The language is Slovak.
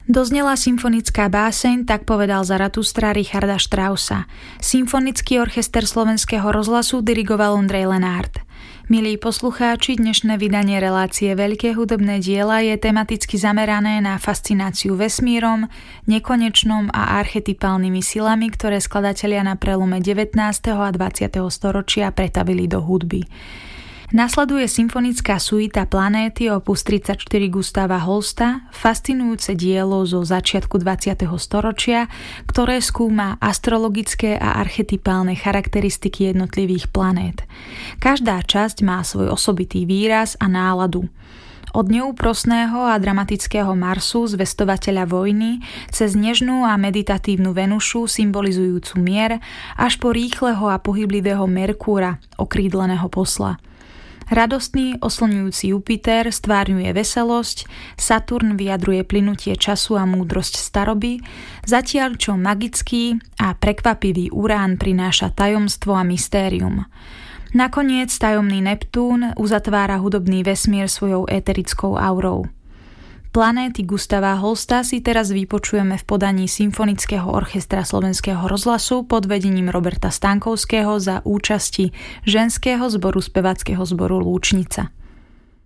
Doznela symfonická báseň Tak povedal Zaratustra Richarda Straussa. Symfonický orchester Slovenského rozhlasu dirigoval Ondrej Lenárd. Milí poslucháči, dnešné vydanie relácie Veľké hudobné diela je tematicky zamerané na fascináciu vesmírom, nekonečnom a archetypálnymi silami, ktoré skladatelia na prelome 19. a 20. storočia pretavili do hudby. Nasleduje symfonická suita Planéty opus 34 Gustava Holsta, fascinujúce dielo zo začiatku 20. storočia, ktoré skúma astrologické a archetypálne charakteristiky jednotlivých planét. Každá časť má svoj osobitý výraz a náladu. Od neúprosného a dramatického Marsu, zvestovateľa vojny, cez nežnú a meditatívnu Venušu, symbolizujúcu mier, až po rýchleho a pohyblivého Merkúra, okrídleného posla. Radostný, oslňujúci Jupiter stvárňuje veselosť, Saturn vyjadruje plynutie času a múdrosť staroby, zatiaľ čo magický a prekvapivý Urán prináša tajomstvo a mystérium. Nakoniec tajomný Neptún uzatvára hudobný vesmír svojou éterickou aurou. Planéty Gustava Holsta si teraz vypočujeme v podaní Symfonického orchestra Slovenského rozhlasu pod vedením Roberta Stankovského za účasti ženského zboru spevackého zboru Lúčnica.